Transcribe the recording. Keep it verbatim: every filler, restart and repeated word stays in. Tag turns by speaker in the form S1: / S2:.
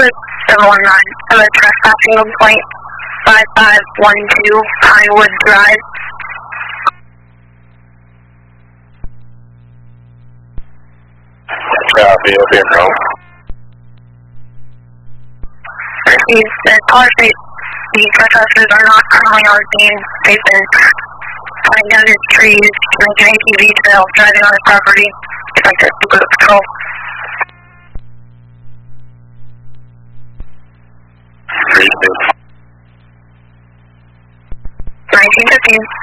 S1: with seven one nine. I'm a trespassing complaint. five five one two Pinewood Drive.
S2: Copy, okay, bro.
S1: These the caller state the trespassers are not currently on scene. They've been cutting down his trees, drinking A T V trails, driving on his property. Expect us to go to patrol.
S2: Three six.
S1: nineteen fifteen.